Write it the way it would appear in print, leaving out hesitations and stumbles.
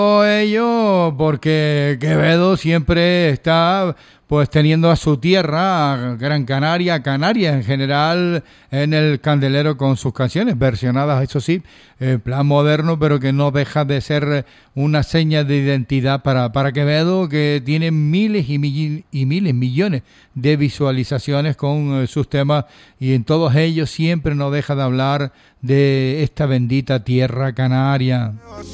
Ello porque Quevedo siempre está pues teniendo a su tierra, a Gran Canaria, Canarias en general, en el candelero con sus canciones, versionadas, eso sí, en plan moderno, pero que no deja de ser una seña de identidad para Quevedo, que tiene miles y miles, millones de visualizaciones con sus temas, y en todos ellos siempre no deja de hablar de esta bendita tierra canaria.